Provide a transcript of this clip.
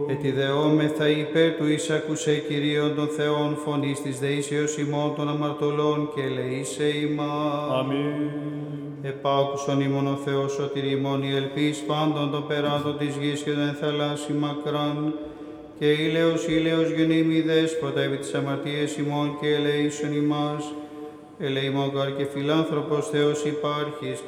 Ετιδεόμεθα υπέρ του εις ακουσέ Κυρίον των Θεών φωνής της δεήσεως ημών των αμαρτωλών και ελεήσε ημάς. Αμήν. Επάκουσον ημών ο Θεός σωτηρ ημών η ελπίς πάντων των περάτων της γης και των ενθαλάσσι μακράν και ήλαιος γεννήμη δέσποτα επί της αμαρτίας ημών και ελεήσον ημάς. Ελεημόγκαρ και φιλάνθρωπος Θεός υπάρχεις